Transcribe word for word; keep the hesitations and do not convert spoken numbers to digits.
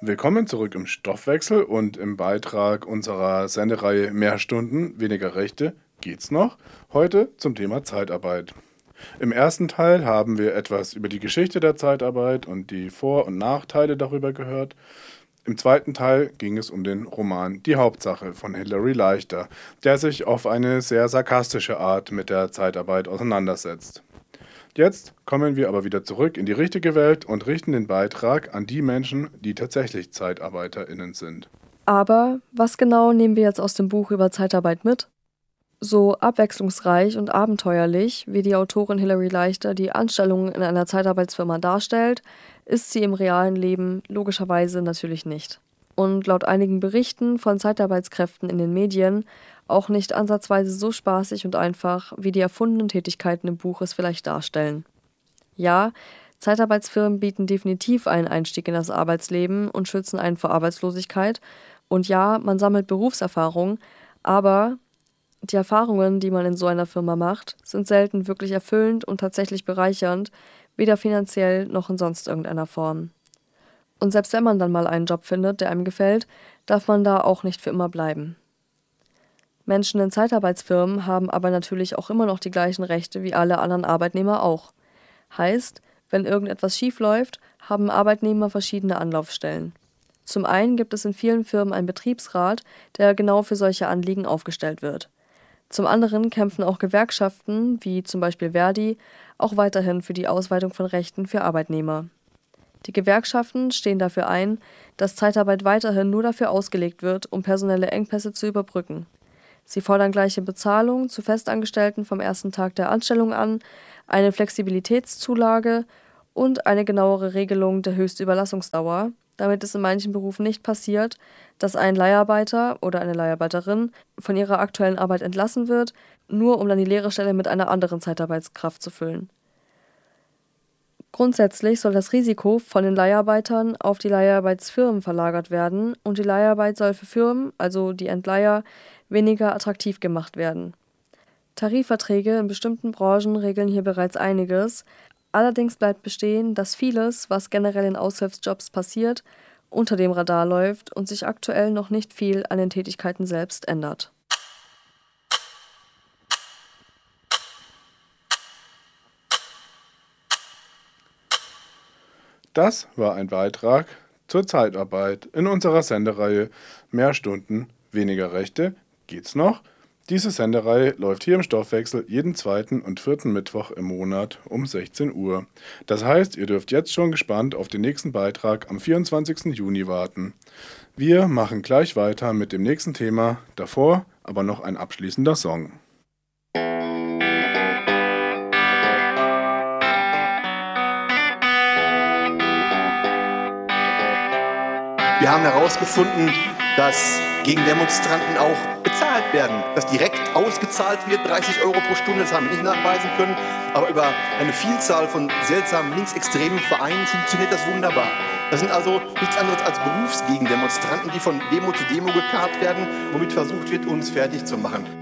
Willkommen zurück im Stoffwechsel und im Beitrag unserer Sendereihe Mehr Stunden, weniger Rechte geht's noch. Heute zum Thema Zeitarbeit. Im ersten Teil haben wir etwas über die Geschichte der Zeitarbeit und die Vor- und Nachteile darüber gehört. Im zweiten Teil ging es um den Roman Die Hauptsache von Hilary Leichter, der sich auf eine sehr sarkastische Art mit der Zeitarbeit auseinandersetzt. Jetzt kommen wir aber wieder zurück in die richtige Welt und richten den Beitrag an die Menschen, die tatsächlich ZeitarbeiterInnen sind. Aber was genau nehmen wir jetzt aus dem Buch über Zeitarbeit mit? So abwechslungsreich und abenteuerlich, wie die Autorin Hilary Leichter die Anstellung in einer Zeitarbeitsfirma darstellt, ist sie im realen Leben logischerweise natürlich nicht. Und laut einigen Berichten von Zeitarbeitskräften in den Medien auch nicht ansatzweise so spaßig und einfach, wie die erfundenen Tätigkeiten im Buch es vielleicht darstellen. Ja, Zeitarbeitsfirmen bieten definitiv einen Einstieg in das Arbeitsleben und schützen einen vor Arbeitslosigkeit. Und ja, man sammelt Berufserfahrung, aber die Erfahrungen, die man in so einer Firma macht, sind selten wirklich erfüllend und tatsächlich bereichernd, weder finanziell noch in sonst irgendeiner Form. Und selbst wenn man dann mal einen Job findet, der einem gefällt, darf man da auch nicht für immer bleiben. Menschen in Zeitarbeitsfirmen haben aber natürlich auch immer noch die gleichen Rechte wie alle anderen Arbeitnehmer auch. Heißt, wenn irgendetwas schief läuft, haben Arbeitnehmer verschiedene Anlaufstellen. Zum einen gibt es in vielen Firmen einen Betriebsrat, der genau für solche Anliegen aufgestellt wird. Zum anderen kämpfen auch Gewerkschaften, wie zum Beispiel Verdi, auch weiterhin für die Ausweitung von Rechten für Arbeitnehmer. Die Gewerkschaften stehen dafür ein, dass Zeitarbeit weiterhin nur dafür ausgelegt wird, um personelle Engpässe zu überbrücken. Sie fordern gleiche Bezahlung zu Festangestellten vom ersten Tag der Anstellung an, eine Flexibilitätszulage und eine genauere Regelung der Höchstüberlassungsdauer, damit es in manchen Berufen nicht passiert, dass ein Leiharbeiter oder eine Leiharbeiterin von ihrer aktuellen Arbeit entlassen wird, nur um dann die leere Stelle mit einer anderen Zeitarbeitskraft zu füllen. Grundsätzlich soll das Risiko von den Leiharbeitern auf die Leiharbeitsfirmen verlagert werden und die Leiharbeit soll für Firmen, also die Entleiher, weniger attraktiv gemacht werden. Tarifverträge in bestimmten Branchen regeln hier bereits einiges. Allerdings bleibt bestehen, dass vieles, was generell in Aushilfsjobs passiert, unter dem Radar läuft und sich aktuell noch nicht viel an den Tätigkeiten selbst ändert. Das war ein Beitrag zur Zeitarbeit in unserer Sendereihe Mehr Stunden, weniger Rechte geht's noch. Diese Sendereihe läuft hier im Stoffwechsel jeden zweiten und vierten Mittwoch im Monat um sechzehn Uhr. Das heißt, ihr dürft jetzt schon gespannt auf den nächsten Beitrag am vierundzwanzigsten Juni warten. Wir machen gleich weiter mit dem nächsten Thema, davor aber noch ein abschließender Song. Wir haben herausgefunden, dass Gegendemonstranten auch bezahlt werden, dass direkt ausgezahlt wird, dreißig Euro pro Stunde, das haben wir nicht nachweisen können, aber über eine Vielzahl von seltsamen linksextremen Vereinen funktioniert das wunderbar. Das sind also nichts anderes als Berufsgegendemonstranten, die von Demo zu Demo gekarrt werden, womit versucht wird, uns fertig zu machen.